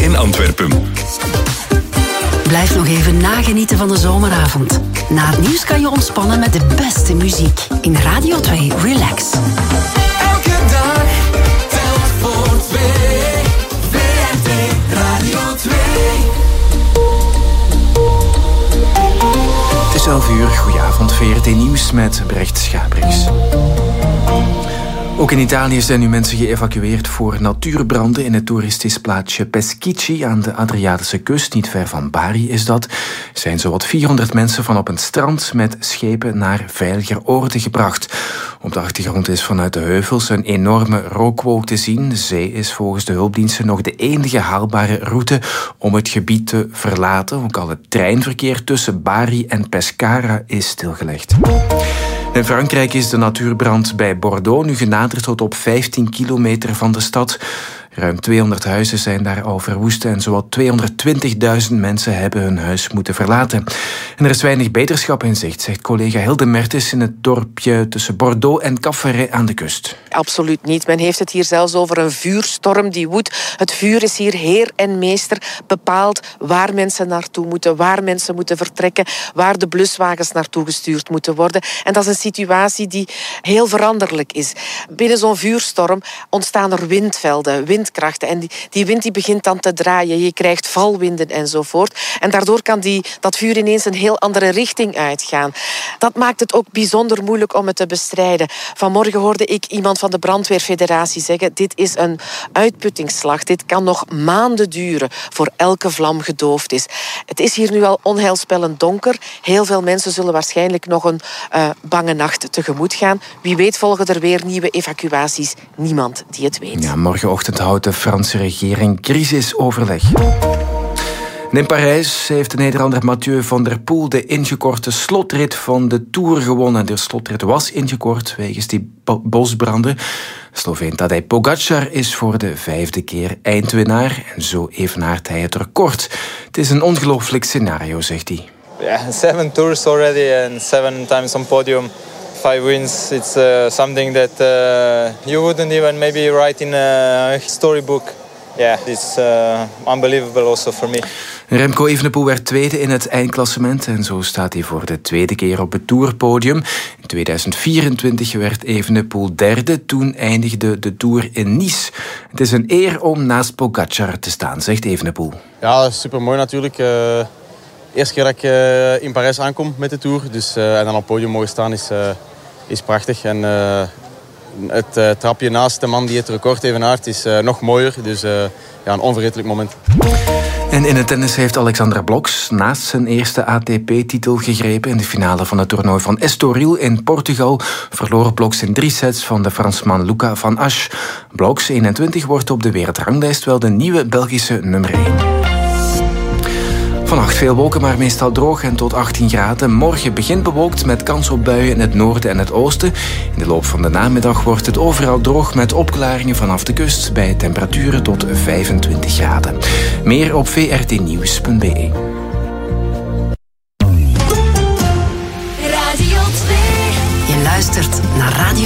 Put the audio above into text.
in Antwerpen. Blijf nog even nagenieten van de zomeravond. Na het nieuws kan je ontspannen met de beste muziek. In Radio 2 Relax. Elke dag telt voor twee. VRT Radio 2. Het is 11 uur. Goedenavond, VRT Nieuws met Brecht Schabrix. Ook in Italië zijn nu mensen geëvacueerd voor natuurbranden in het toeristisch plaatsje Peschici aan de Adriatische kust. Niet ver van Bari is dat. Er zijn zowat 400 mensen van op een strand met schepen naar veiliger oorden gebracht. Op de achtergrond is vanuit de heuvels een enorme rookwolk te zien. De zee is volgens de hulpdiensten nog de enige haalbare route om het gebied te verlaten. Ook al het treinverkeer tussen Bari en Pescara is stilgelegd. In Frankrijk is de natuurbrand bij Bordeaux nu genaderd tot op 15 kilometer van de stad. Ruim 200 huizen zijn daar al verwoest en zowat 220.000 mensen hebben hun huis moeten verlaten. En er is weinig beterschap in zicht, zegt collega Hilde Mertens in het dorpje tussen Bordeaux en Cap-Ferret aan de kust. Absoluut niet. Men heeft het hier zelfs over een vuurstorm die woedt. Het vuur is hier heer en meester, bepaalt waar mensen naartoe moeten, waar mensen moeten vertrekken, waar de bluswagens naartoe gestuurd moeten worden. En dat is een situatie die heel veranderlijk is. Binnen zo'n vuurstorm ontstaan er windvelden, windkrachten. En die wind die begint dan te draaien. Je krijgt valwinden enzovoort. En daardoor kan dat vuur ineens een heel andere richting uitgaan. Dat maakt het ook bijzonder moeilijk om het te bestrijden. Vanmorgen hoorde ik iemand van de Brandweerfederatie zeggen: dit is een uitputtingsslag. Dit kan nog maanden duren voor elke vlam gedoofd is. Het is hier nu al onheilspellend donker. Heel veel mensen zullen waarschijnlijk nog een bange nacht tegemoet gaan. Wie weet volgen er weer nieuwe evacuaties. Niemand die het weet. Ja, morgenochtend houdt de Franse regering crisisoverleg. En in Parijs heeft de Nederlander Mathieu van der Poel de ingekorte slotrit van de Tour gewonnen. De slotrit was ingekort wegens die bosbranden. Sloveen Tadej Pogačar is voor de 5e keer eindwinnaar en zo evenaart hij het record. Het is een ongelooflijk scenario, zegt hij. Yeah, 7 tours already and 7 times on podium. 5 wins, it's something that you wouldn't even maybe write in a storybook. Yeah, it's unbelievable also for me. Remco Evenepoel werd tweede in het eindklassement en zo staat hij voor de 2e keer op het Tourpodium. In 2024 werd Evenepoel derde, toen eindigde de Tour in Nice. Het is een eer om naast Pogačar te staan, zegt Evenepoel. Ja, supermooi natuurlijk. Eerste keer dat ik in Parijs aankom met de Tour, dus, en dan op het podium mogen staan is prachtig. En het trapje naast de man die het record evenaart is nog mooier. Dus ja, een onvergetelijk moment. En in het tennis heeft Alexander Bloks naast zijn eerste ATP-titel gegrepen. In de finale van het toernooi van Estoril in Portugal verloor Bloks in 3 sets van de Fransman Luca van Asch. Bloks, 21, wordt op de wereldranglijst wel de nieuwe Belgische nummer 1. Vannacht veel wolken, maar meestal droog en tot 18 graden. Morgen begint bewolkt met kans op buien in het noorden en het oosten. In de loop van de namiddag wordt het overal droog met opklaringen vanaf de kust bij temperaturen tot 25 graden. Meer op vrtnieuws.be. Je luistert naar Radio